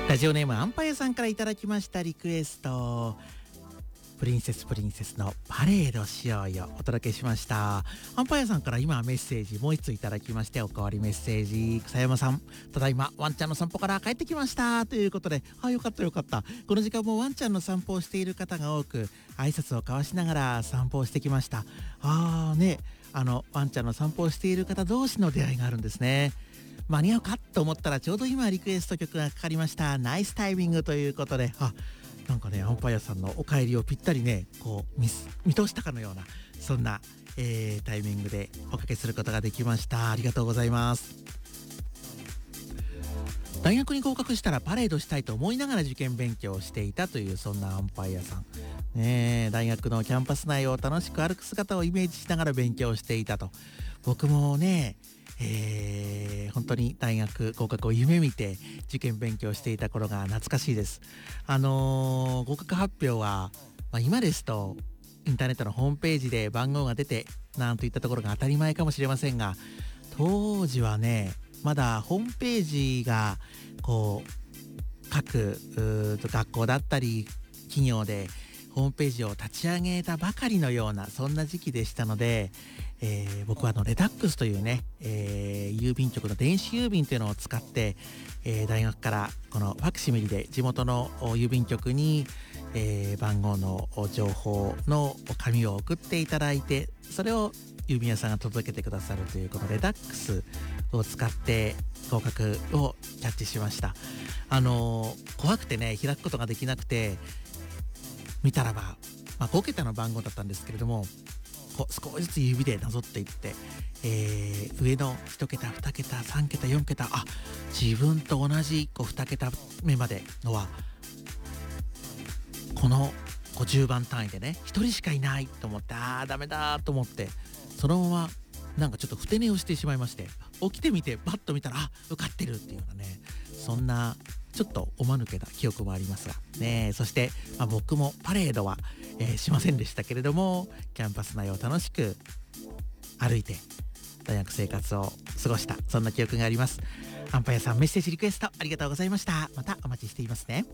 ラジオネームアンパイアさんからいただきましたリクエスト、プリンセスのパレードしようよお届けしました。アンパイアさんから今メッセージもう一ついただきまして、おかわりメッセージ。草山さん、ただいまワンちゃんの散歩から帰ってきましたということで、よかったよかった。この時間もワンちゃんの散歩をしている方が多く、挨拶を交わしながら散歩をしてきました。ワンちゃんの散歩をしている方同士の出会いがあるんですね。間に合うかと思ったらちょうど今リクエスト曲がかかりました。ナイスタイミングということで、なんかね、アンパイアさんのお帰りをぴったりね、こう見通したかのような、そんな、タイミングでおかけすることができました。ありがとうございます。大学に合格したらパレードしたいと思いながら受験勉強をしていたという、そんなアンパイアさんね。大学のキャンパス内を楽しく歩く姿をイメージしながら勉強していたと。僕もね、本当に大学合格を夢見て受験勉強していた頃が懐かしいです。合格発表は、今ですとインターネットのホームページで番号が出てなんといったところが当たり前かもしれませんが、当時はね、まだホームページがこう各学校だったり企業でホームページを立ち上げたばかりのような、そんな時期でしたので、僕はレタックスというね、郵便局の電子郵便というのを使って、大学からこのファクシミリで地元の郵便局に、番号の情報の紙を送っていただいて、それを郵便屋さんが届けてくださるという、このレタックスを使って合格をキャッチしました。怖くてね、開くことができなくて、見たら5桁の番号だったんですけれども、少しずつ指でなぞっていって、上の1桁2桁3桁4桁、自分と同じ2桁目までのはこの50番単位でね、1人しかいないと思って、ダメだと思って、そのままなんかちょっとふて寝をしてしまいまして、起きてみてバッと見たら受かってるっていうようなね、そんなちょっとおまぬけな記憶もありますがね。そして、僕もパレードは、しませんでしたけれども、キャンパス内を楽しく歩いて大学生活を過ごした、そんな記憶があります。アンパイアさん、メッセージリクエストありがとうございました。またお待ちしていますね。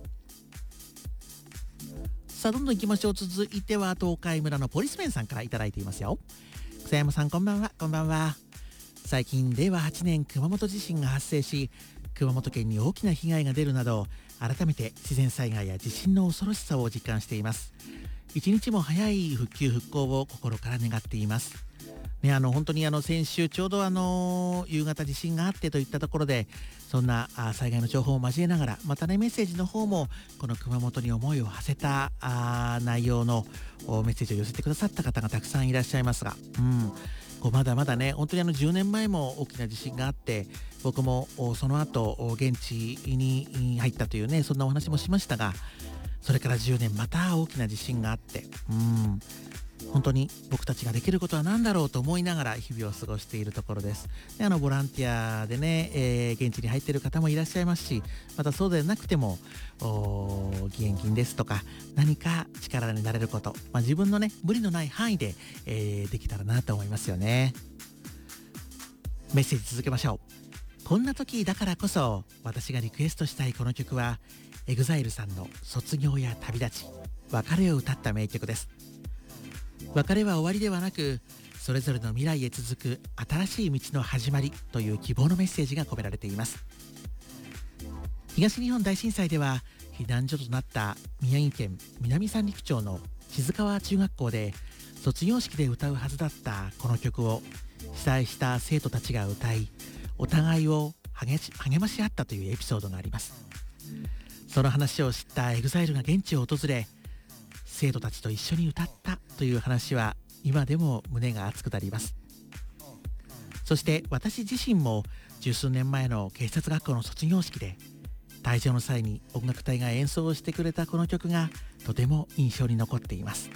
さあ、どんどん行きましょう。続いては東海村のポリスメンさんからいただいていますよ。草山さん、こんばんは。こんばんは。最近令和8年熊本地震が発生し、熊本県に大きな被害が出るなど、改めて自然災害や地震の恐ろしさを実感しています。一日も早い復旧復興を心から願っていますね。本当に先週ちょうど夕方地震があってといったところで、そんな災害の情報を交えながら、またね、メッセージの方もこの熊本に思いを馳せた内容のメッセージを寄せてくださった方がたくさんいらっしゃいますが、まだまだね、本当に10年前も大きな地震があって、僕もその後現地に入ったというね、そんなお話もしましたが、それから10年また大きな地震があって、本当に僕たちができることは何だろうと思いながら日々を過ごしているところです。で、ボランティアでね、現地に入っている方もいらっしゃいますし、またそうでなくても義援金ですとか、何か力になれること、自分のね、無理のない範囲で、できたらなと思いますよね。メッセージ続けましょう。こんな時だからこそ私がリクエストしたいこの曲は、EXILE さんの卒業や旅立ち、別れを歌った名曲です。別れは終わりではなく、それぞれの未来へ続く新しい道の始まりという希望のメッセージが込められています。東日本大震災では避難所となった宮城県南三陸町の静川中学校で卒業式で歌うはずだったこの曲を被災した生徒たちが歌い、お互いを励まし合ったというエピソードがあります。その話を知った EXILE が現地を訪れ、生徒たちと一緒に歌ったという話は今でも胸が熱くなります。そして私自身も十数年前の警察学校の卒業式で退場の際に音楽隊が演奏をしてくれたこの曲がとても印象に残っています。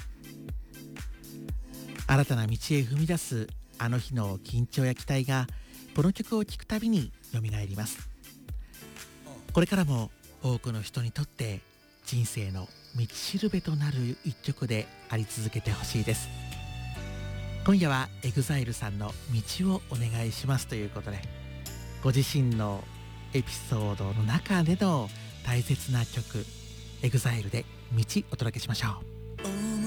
新たな道へ踏み出すあの日の緊張や期待がこの曲を聴くたびによみがえります。これからも多くの人にとって人生の道しるべとなる一曲であり続けてほしいです。今夜は EXILE さんの道をお願いしますということで、ご自身のエピソードの中での大切な曲、エグザイルで道お届けしましょう。